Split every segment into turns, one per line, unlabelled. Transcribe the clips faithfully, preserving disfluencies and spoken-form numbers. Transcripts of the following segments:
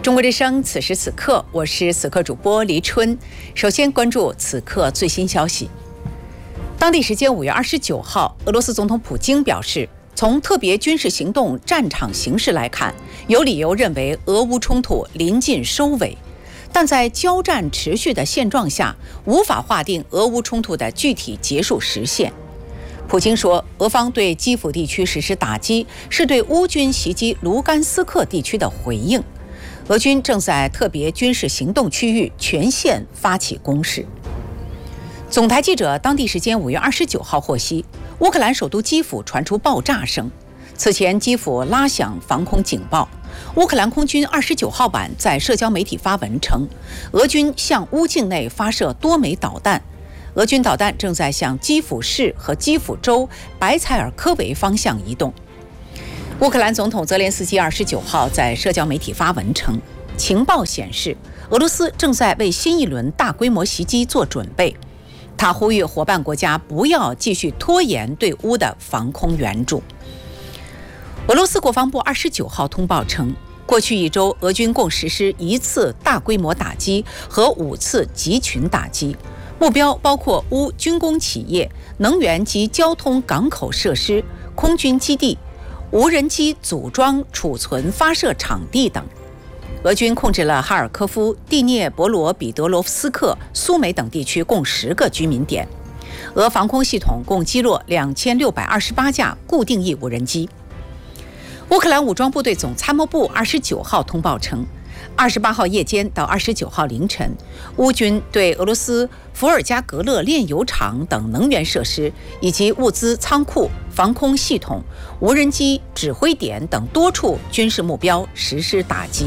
中国之声，此时此刻，我是此刻主播黎春。首先关注此刻最新消息。当地时间五月二十九号，俄罗斯总统普京表示，从特别军事行动战场形势来看，有理由认为俄乌冲突临近收尾，但在交战持续的现状下，无法划定俄乌冲突的具体结束时限。普京说，俄方对基辅地区实施打击，是对乌军袭击卢甘斯克地区的回应。俄军正在特别军事行动区域全线发起攻势。总台记者当地时间五月二十九号获悉，乌克兰首都基辅传出爆炸声。此前，基辅拉响防空警报。乌克兰空军二十九号晚在社交媒体发文称，俄军向乌境内发射多枚导弹，俄军导弹正在向基辅市和基辅州白采尔科维方向移动。乌克兰总统泽连斯基二十九号在社交媒体发文称，情报显示俄罗斯正在为新一轮大规模袭击做准备。他呼吁伙伴国家不要继续拖延对乌的防空援助。俄罗斯国防部二十九号通报称，过去一周俄军共实施一次大规模打击和五次集群打击，目标包括乌军工企业、能源及交通港口设施、空军基地、无人机组装、储存、发射场地等。俄军控制了哈尔科夫、第聂伯罗彼得罗夫斯克、苏梅等地区共十个居民点。俄防空系统共击落两千六百二十八架固定翼无人机。乌克兰武装部队总参谋部二十九号通报称，二十八号夜间到二十九号凌晨，乌军对俄罗斯伏尔加格勒炼油厂等能源设施以及物资仓库、防空系统、无人机指挥点等多处军事目标实施打击。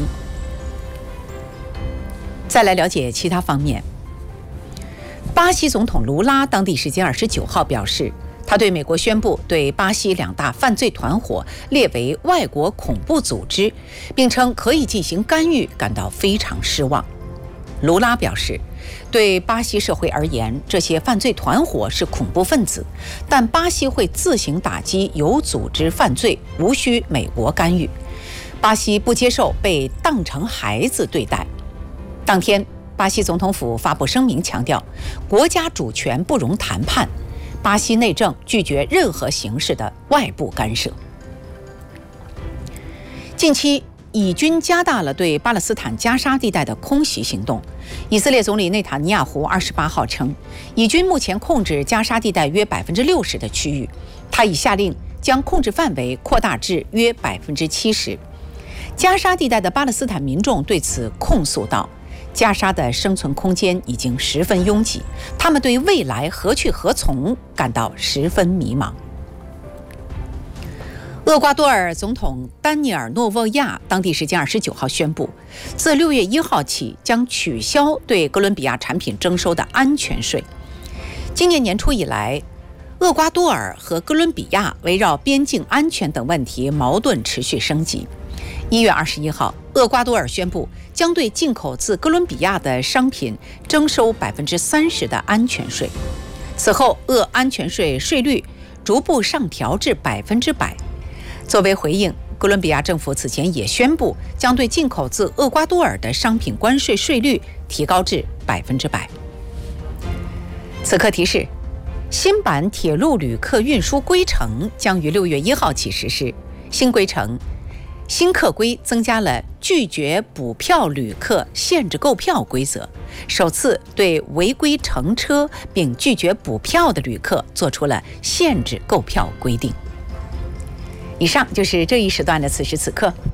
再来了解其他方面。巴西总统卢拉当地时间二十九号表示，他对美国宣布对巴西两大犯罪团伙列为外国恐怖组织，并称可以进行干预感到非常失望。卢拉表示，对巴西社会而言，这些犯罪团伙是恐怖分子，但巴西会自行打击有组织犯罪，无需美国干预。巴西不接受被当成孩子对待。当天，巴西总统府发布声明强调，国家主权不容谈判，巴西内政拒绝任何形式的外部干涉。近期，以军加大了对巴勒斯坦加沙地带的空袭行动。以色列总理内塔尼亚胡二十八号称，以军目前控制加沙地带约百分之六十的区域，他已下令将控制范围扩大至约百分之七十。加沙地带的巴勒斯坦民众对此控诉道，加沙的生存空间已经十分拥挤，他们对未来何去何从感到十分迷茫。厄瓜多尔总统丹尼尔·诺沃亚当地时间二十九号宣布，自六月一号起将取消对哥伦比亚产品征收的安全税。今年年初以来，厄瓜多尔和哥伦比亚围绕边境安全等问题矛盾持续升级。一月二十一号，厄瓜多尔宣布将对进口自哥伦比亚的商品征收百分之三十的安全税。此后，厄安全税税率逐步上调至百分之百。作为回应，哥伦比亚政府此前也宣布将对进口自厄瓜多尔的商品关税税率提高至百分之百。此刻提示：新版铁路旅客运输规程将于六月一号起实施。新规程新客规增加了拒绝补票旅客限制购票规则，首次对违规乘车并拒绝补票的旅客做出了限制购票规定。以上就是这一时段的此时此刻，